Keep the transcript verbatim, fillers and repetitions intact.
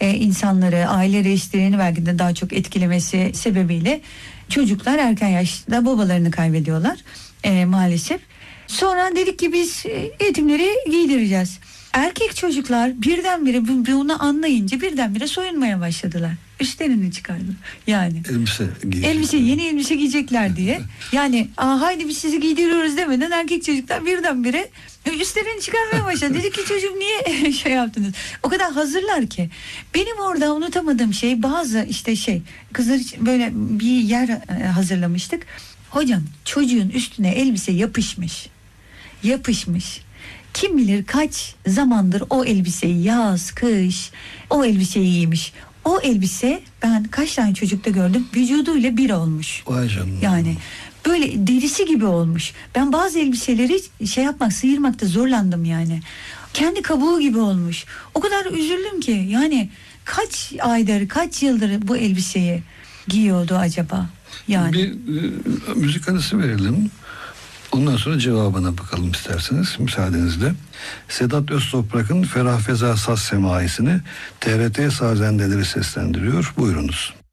e, insanları, aile reislerini belki de daha çok etkilemesi sebebiyle çocuklar erken yaşta babalarını kaybediyorlar e, maalesef. Sonra dedik ki biz e, yetimleri giydireceğiz. Erkek çocuklar birdenbire bunu anlayınca birdenbire soyunmaya başladılar. Üstlerini çıkardı. Yani elbise giyecekler. Elbise, yeni elbise giyecekler diye. Yani aa, haydi biz sizi giydiriyoruz demeden erkek çocuklar birdenbire üstlerini çıkarmaya başladı. Dedi ki çocuk niye şey yaptınız? O kadar hazırlar ki. Benim orada unutamadığım şey, bazı işte şey, kızlar için böyle bir yer hazırlamıştık. Hocam çocuğun üstüne elbise yapışmış. Yapışmış. Kim bilir kaç zamandır o elbiseyi, yaz, kış o elbiseyi giymiş. O elbise, ben kaç tane çocukta gördüm, vücuduyla bir olmuş. Vay canına. Yani böyle derisi gibi olmuş. Ben bazı elbiseleri şey yapmak, sıyırmakta zorlandım yani. Kendi kabuğu gibi olmuş. O kadar üzüldüm ki, yani kaç aydır, kaç yıldır bu elbiseyi giyiyordu acaba? Yani. Bir e, müzik arası verelim. Ondan sonra cevabına bakalım isterseniz, müsaadenizle. Sedat Öztoprak'ın Ferah Feza Saz Semaisini T R T Sazendeleri seslendiriyor. Buyurunuz.